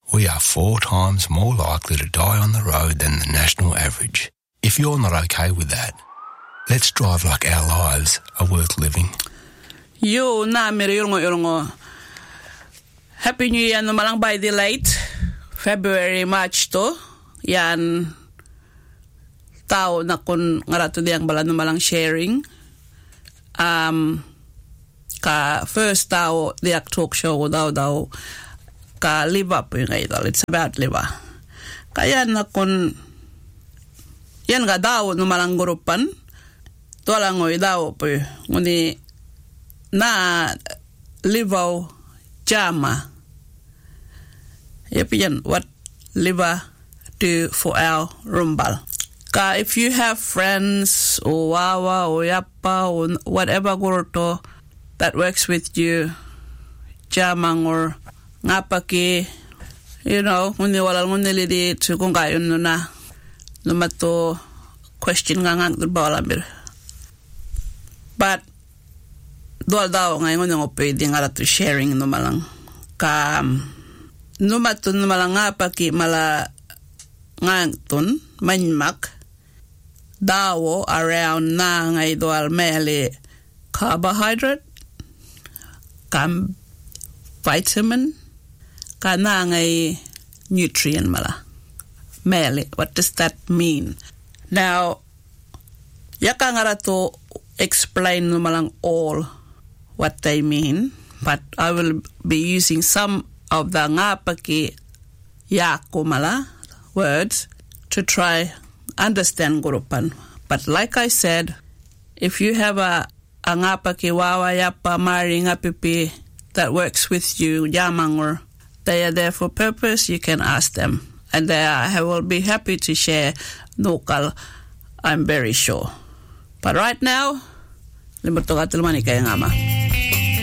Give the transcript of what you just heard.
We are 4 times more likely to die on the road than the national average. If you're not okay with that, let's drive like our lives are worth living. Yo, na yulngo. Happy New Year naman by the late February, March to. Yan tao na kun ngarato diyang bala naman sharing. Ka first tao diyak talk show daw ka liver po yung idol. It's about liver. Kaya na kun yan nga daw naman gurupan. Tuwa lang ngoy daw po. Nguni na liver jama. Yan, what liver do for our rumbal. If you have friends or wawa or yappa or whatever gurto that works with you, jamang or ngapaki, you know, nguni walang ngunili to kung kayo na lumato question nga bawalamir. But doal daw ngayon yung pwede nga to sharing numalang ka numato numalang ngapaki mala ngantun manmak dawo around na ngay doal mele carbohydrate vitamin ka na ngay nutrient mala mele. What does that mean? Now yaka nga to explain numalang all what they mean, but I will be using some of the ngapaki yakumala words to try understand gurupan. But like I said, if you have a ngapaki wawa yapa mari ngapipi that works with you, yamangor, they are there for purpose, you can ask them. And I will be happy to share local, I'm very sure. But right now, limutukatul manikay ngama.